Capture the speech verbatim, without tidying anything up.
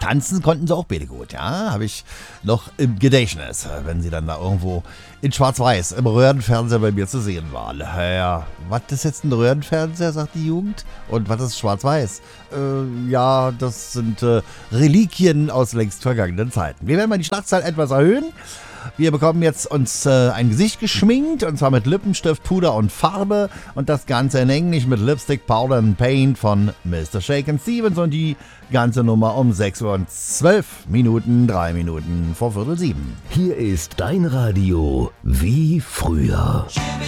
tanzen konnten sie auch beide gut, ja, habe ich noch im Gedächtnis, wenn sie dann da irgendwo in Schwarz-Weiß im Röhrenfernseher bei mir zu sehen waren. Ja, was ist jetzt ein Röhrenfernseher, sagt die Jugend? Und was ist Schwarz-Weiß? Äh, ja, das sind äh, Reliquien aus längst vergangenen Zeiten. Wir werden mal die Schlagzahl etwas erhöhen. Wir bekommen jetzt uns äh, ein Gesicht geschminkt, und zwar mit Lippenstift, Puder und Farbe, und das Ganze in Englisch mit Lipstick, Powder and Paint von Mister Shakin' Stevens, und die ganze Nummer um sechs Uhr und zwölf Minuten, drei Minuten vor Viertel sieben. Hier ist dein Radio wie früher.